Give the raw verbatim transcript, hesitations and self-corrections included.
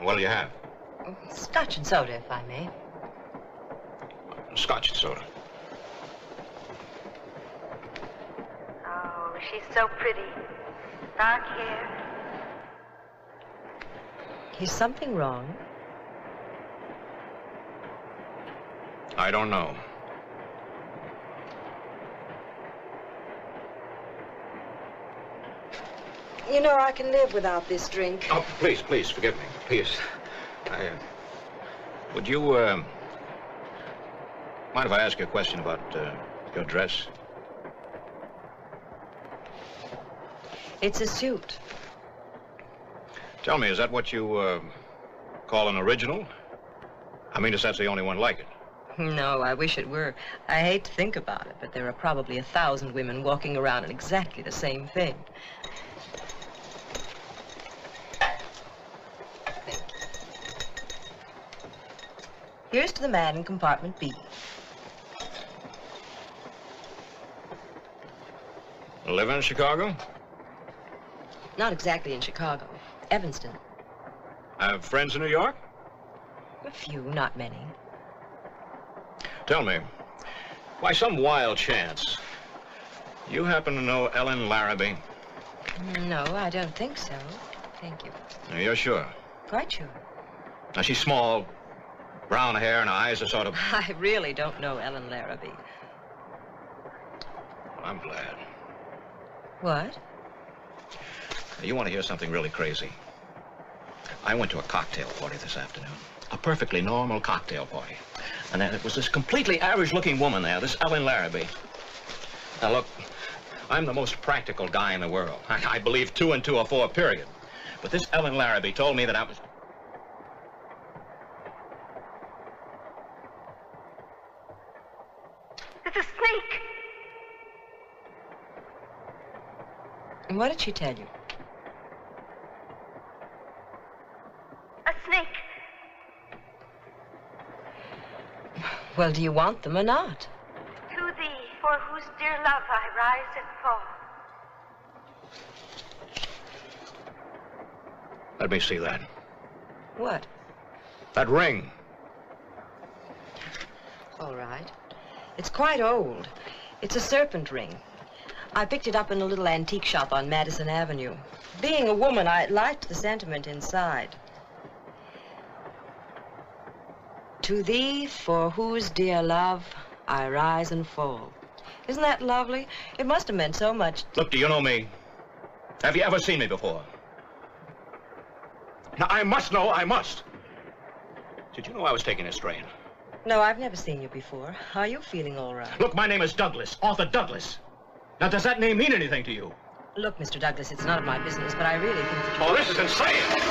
What'll you have? Scotch and soda, if I may. Scotch and soda. Oh, she's so pretty. Dark hair. Is something wrong? I don't know. You know, I can live without this drink. Oh, please, please, forgive me. Please. I, uh, would you, uh, mind if I ask you a question about, uh, your dress? It's a suit. Tell me, is that what you, uh, call an original? I mean, if that's the only one like it. No, I wish it were. I hate to think about it, but there are probably a thousand women walking around in exactly the same thing. Here's to the man in compartment B. Live in Chicago? Not exactly in Chicago. Evanston. Have friends in New York? A few, not many. Tell me, by some wild chance, you happen to know Ellen Larrabee? No, I don't think so. Thank you. Now, you're sure? Quite sure. Now, she's small, brown hair, and her eyes are sort of... I really don't know Ellen Larrabee. Well, I'm glad. What? You want to hear something really crazy? I went to a cocktail party this afternoon. A perfectly normal cocktail party. And then it was this completely average-looking woman there, this Ellen Larrabee. Now, look, I'm the most practical guy in the world. I, I believe two and two are four, period. But this Ellen Larrabee told me that I was... It's a snake. And what did she tell you? A snake. Well, do you want them or not? To thee, for whose dear love I rise and fall. Let me see that. What? That ring. All right. It's quite old. It's a serpent ring. I picked it up in a little antique shop on Madison Avenue. Being a woman, I liked the sentiment inside. To thee, for whose dear love I rise and fall. Isn't that lovely? It must have meant so much. Look, do you know me? Have you ever seen me before? Now, I must know, I must. Did you know I was taking a strain? No, I've never seen you before. Are you feeling all right? Look, my name is Douglas, Arthur Douglas. Now, does that name mean anything to you? Look, Mister Douglas, it's none of my business, but I really think that you... Oh, this is insane!